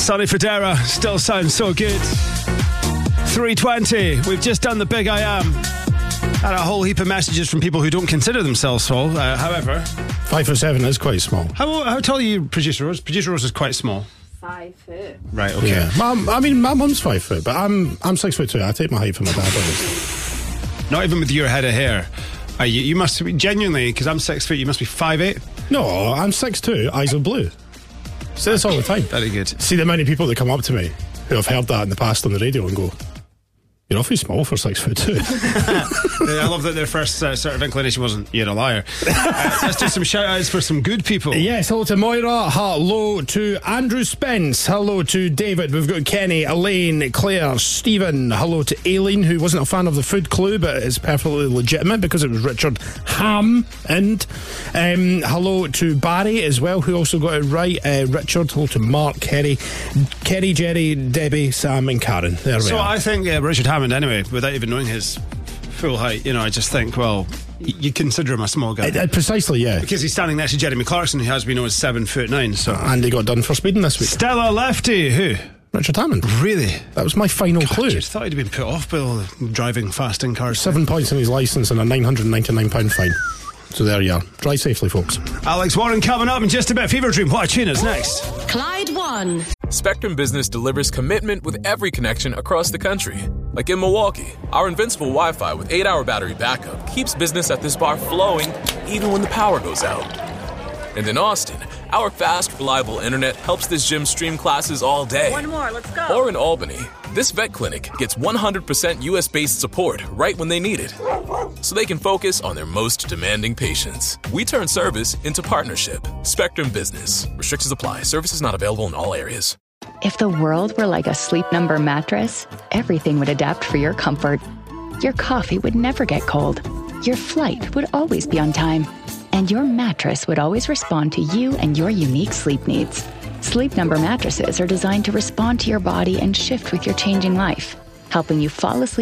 Sonny Fodera still sounds so good. 3:20. We've just done the Big I Am. Had a whole heap of messages from people who don't consider themselves small. However, 5'7" is quite small. How tall are you, Producer Rose? Producer Rose is quite small. 5 foot. Right. Okay. Yeah. My mum's 5 foot, but I'm 6'2". I take my height from my dad. Obviously. Not even with your head of hair. You must be genuinely, because I'm 6 foot. You must be 5'8". No, I'm 6'2", eyes are blue. Say this all the time. Very good. See the amount of people that come up to me who have heard that in the past on the radio and go, "You're awfully small for 6'2". I love that their first sort of inclination wasn't, "You're a liar." Let's do some shout outs for some good people. Yes, hello to Moira, hello to Andrew Spence, hello to David, we've got Kenny, Elaine, Claire, Stephen, hello to Aileen, who wasn't a fan of the food clue, but it's perfectly legitimate because it was Richard Ham. And hello to Barry as well, who also got it right. Richard, hello to Mark, Kerry, Jerry, Debbie, Sam and Karen. There we are. So I think Richard Hammond, anyway, without even knowing his full height, I just think, well, you consider him a small guy. Precisely, yeah. Because he's standing next to Jeremy Clarkson, who has been known as 7'9". So. And he got done for speeding this week. Stella Lefty, who? Richard Hammond. Really? That was my final clue. I thought he'd been put off by all the driving fast in cars. 7 points in his licence and a £999 fine. So there you are. Drive safely, folks. Alex Warren coming up in just a bit. Fever Dream, what a tune is next? Clyde One. Spectrum Business delivers commitment with every connection across the country. Like in Milwaukee, our invincible Wi-Fi with 8-hour battery backup keeps business at this bar flowing even when the power goes out. And in Austin, our fast, reliable internet helps this gym stream classes all day. One more, let's go. Or in Albany, this vet clinic gets 100% US-based support right when they need it, so they can focus on their most demanding patients. We turn service into partnership. Spectrum Business. Restrictions apply. Services not available in all areas. If the world were like a Sleep Number mattress, everything would adapt for your comfort. Your coffee would never get cold. Your flight would always be on time. And your mattress would always respond to you and your unique sleep needs. Sleep Number mattresses are designed to respond to your body and shift with your changing life, helping you fall asleep